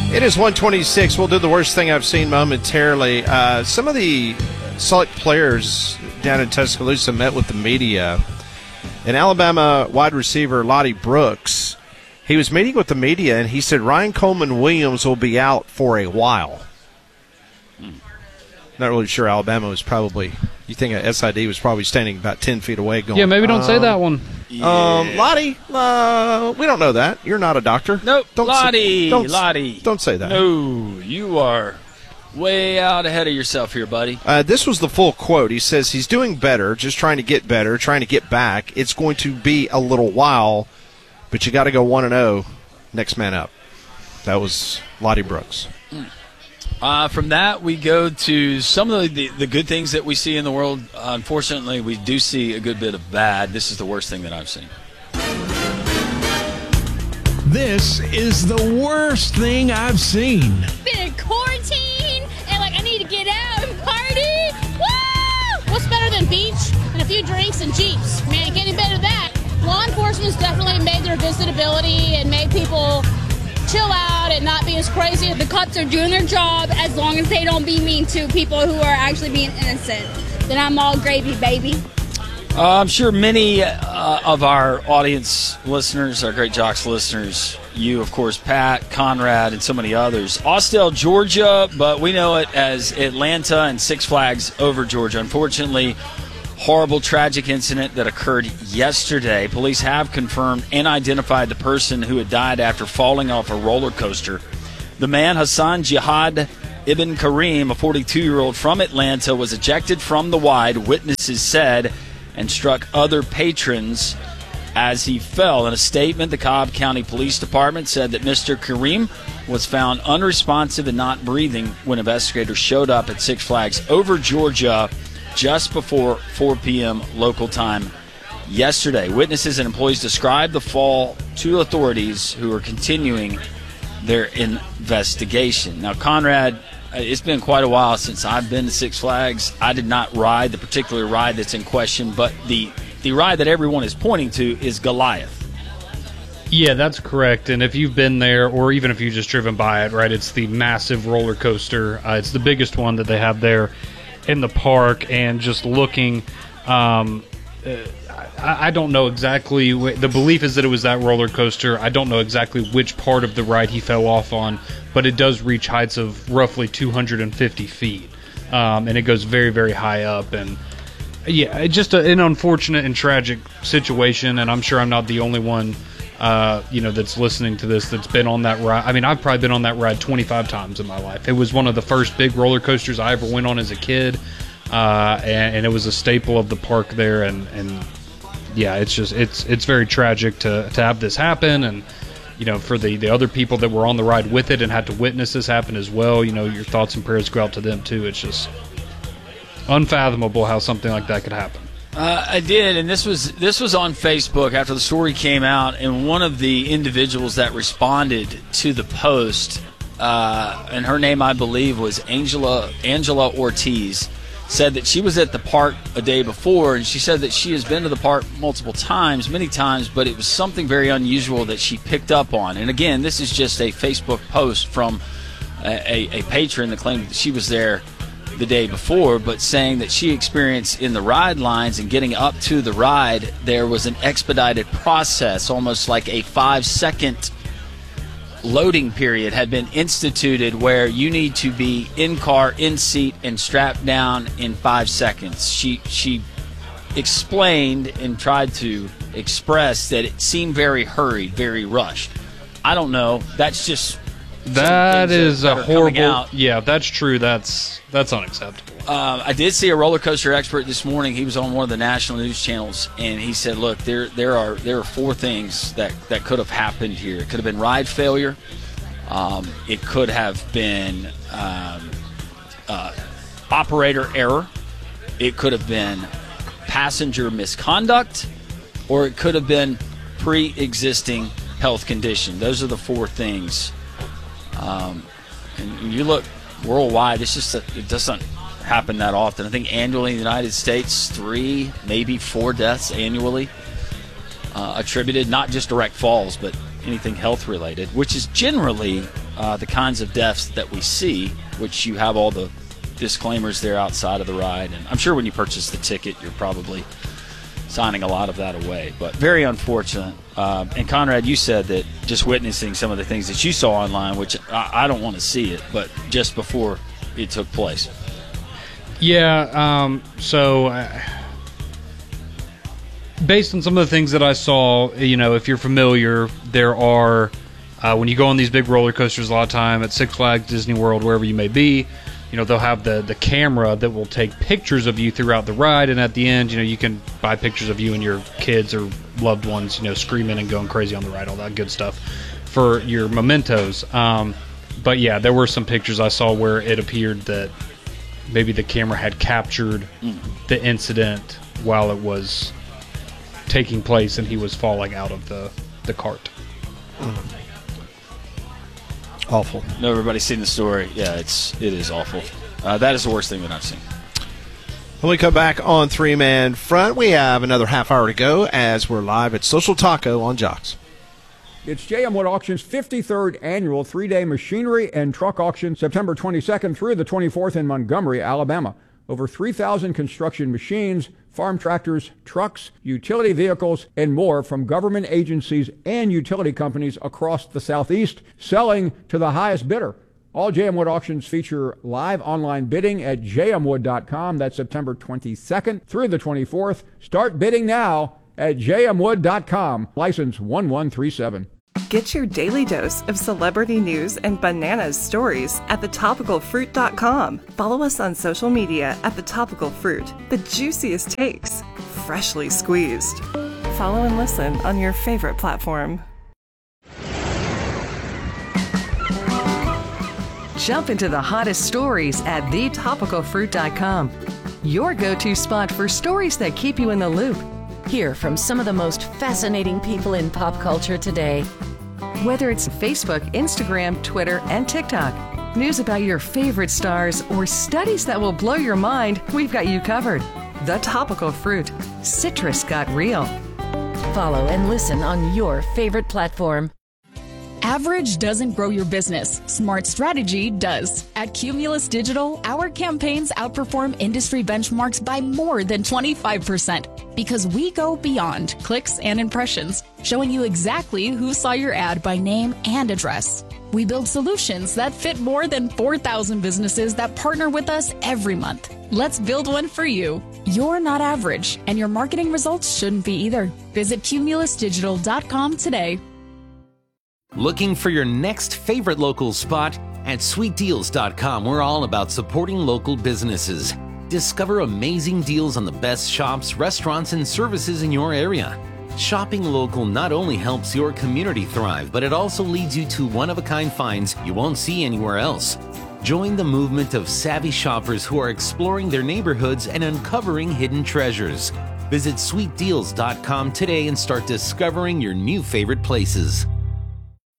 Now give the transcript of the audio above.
It is 126. We'll do the worst thing I've seen momentarily. Some of the select players down in Tuscaloosa met with the media. And Alabama wide receiver Lottie Brooks, he was meeting with the media, and he said Ryan Coleman Williams will be out for a while. Not really sure Alabama was probably, you think SID was probably standing about 10 feet away going, yeah, maybe don't say that one. Yeah. Lottie, we don't know that. You're not a doctor. Nope. Lottie. Don't say that. No, you are way out ahead of yourself here, buddy. This was the full quote. He says he's doing better, just trying to get better, trying to get back. It's going to be a little while, but you got to go 1-0. Next man up. That was Lottie Brooks. From that, we go to some of the good things that we see in the world. Unfortunately, we do see a good bit of bad. This is the worst thing that I've seen. This is the worst thing I've seen. Been in quarantine, and I need to get out and party. Woo! What's better than beach and a few drinks and Jeeps? Man, getting better than that. Law enforcement's definitely made their visitability and made people chill out and not be as crazy. The cops are doing their job as long as they don't be mean to people who are actually being innocent. Then I'm all gravy, baby. I'm sure many of our audience listeners, our Great Jocks listeners, you, of course, Pat, Conrad, and so many others. Austell, Georgia, but we know it as Atlanta and Six Flags Over Georgia. Unfortunately, horrible, tragic incident that occurred yesterday. Police have confirmed and identified the person who had died after falling off a roller coaster. The man, Hassan Jihad Ibn Karim, a 42-year-old from Atlanta, was ejected from the ride, witnesses said, and struck other patrons as he fell. In a statement, the Cobb County Police Department said that Mr. Karim was found unresponsive and not breathing when investigators showed up at Six Flags Over Georgia just before 4 p.m. local time yesterday. Witnesses and employees described the fall to authorities who are continuing their investigation. Now, Conrad, it's been quite a while since I've been to Six Flags. I did not ride the particular ride that's in question, but the ride that everyone is pointing to is Goliath. Yeah, that's correct. And if you've been there, or even if you've just driven by it, right, it's the massive roller coaster. It's the biggest one that they have there in the park. And just looking, I don't know exactly. The belief is that it was that roller coaster. I don't know exactly which part of the ride he fell off on, but it does reach heights of roughly 250 feet. And it goes very, very high up. And yeah, it's just an unfortunate and tragic situation. And I'm sure I'm not the only one, that's listening to this that's been on that ride. I mean, I've probably been on that ride 25 times in my life. It was one of the first big roller coasters I ever went on as a kid. And it was a staple of the park there. And yeah, it's very tragic to have this happen. And, for the other people that were on the ride with it and had to witness this happen as well, your thoughts and prayers go out to them too. It's just unfathomable how something like that could happen. I did, and this was on Facebook after the story came out, and one of the individuals that responded to the post, and her name I believe was Angela Ortiz, said that she was at the park a day before, and she said that she has been to the park many times, but it was something very unusual that she picked up on. And again, this is just a Facebook post from a patron that claimed that she was there the day before, but saying that she experienced in the ride lines and getting up to the ride, there was an expedited process, almost like a 5-second loading period had been instituted where you need to be in car, in seat, and strapped down in 5 seconds. She explained and tried to express that it seemed very hurried, very rushed. I don't know. That's just that is a horrible. Yeah, that's true. That's unacceptable. I did see a roller coaster expert this morning. He was on one of the national news channels, and he said, "Look, there are 4 things that could have happened here. It could have been ride failure. It could have been operator error. It could have been passenger misconduct, or it could have been pre-existing health condition. Those are the 4 things." And you look worldwide, it doesn't happen that often. I think annually in the United States, 3, maybe 4 deaths annually attributed, not just direct falls, but anything health related, which is generally the kinds of deaths that we see, which you have all the disclaimers there outside of the ride. And I'm sure when you purchase the ticket, you're probably signing a lot of that away. But very unfortunate. And Conrad, you said that just witnessing some of the things that you saw online, which I don't want to see it, but just before it took place. Yeah, based on some of the things that I saw, if you're familiar, there are, when you go on these big roller coasters a lot of time at Six Flags, Disney World, wherever you may be, they'll have the camera that will take pictures of you throughout the ride, and at the end, you can buy pictures of you and your kids or loved ones, screaming and going crazy on the ride, all that good stuff for your mementos. But yeah, there were some pictures I saw where it appeared that maybe the camera had captured the incident while it was taking place and he was falling out of the cart. Awful. No, everybody's seen the story. Yeah, it is awful. That is the worst thing that I've seen. When we come back on Three Man Front, we have another half hour to go as we're live at Social Taco on Jocks. It's J.M. Wood Auction's 53rd annual 3-day machinery and truck auction, September 22nd through the 24th in Montgomery, Alabama. Over 3,000 construction machines, farm tractors, trucks, utility vehicles, and more from government agencies and utility companies across the Southeast, selling to the highest bidder. All J.M. Wood auctions feature live online bidding at jmwood.com. That's September 22nd through the 24th. Start bidding now at jmwood.com. License 1137. Get your daily dose of celebrity news and bananas stories at thetopicalfruit.com. Follow us on social media at The Topical Fruit. The juiciest takes, freshly squeezed. Follow and listen on your favorite platform. Jump into the hottest stories at thetopicalfruit.com. Your go-to spot for stories that keep you in the loop. Hear from some of the most fascinating people in pop culture today. Whether it's Facebook, Instagram, Twitter, and TikTok, news about your favorite stars, or studies that will blow your mind, we've got you covered. The Topical Fruit. Citrus got real. Follow and listen on your favorite platform. Average doesn't grow your business. Smart strategy does. At Cumulus Digital, our campaigns outperform industry benchmarks by more than 25% because we go beyond clicks and impressions, showing you exactly who saw your ad by name and address. We build solutions that fit more than 4,000 businesses that partner with us every month. Let's build one for you. You're not average, and your marketing results shouldn't be either. Visit cumulusdigital.com today. Looking for your next favorite local spot? At sweetdeals.com, we're all about supporting local businesses. Discover amazing deals on the best shops, restaurants, and services in your area. Shopping local not only helps your community thrive, but it also leads you to one-of-a-kind finds you won't see anywhere else. Join the movement of savvy shoppers who are exploring their neighborhoods and uncovering hidden treasures. Visit sweetdeals.com today and start discovering your new favorite places.